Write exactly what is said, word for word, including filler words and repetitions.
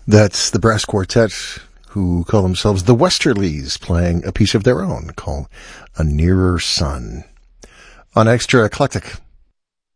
That's the brass quartet who call themselves the Westerlies, playing a piece of their own called A Nearer Sun on Extra Eclectic.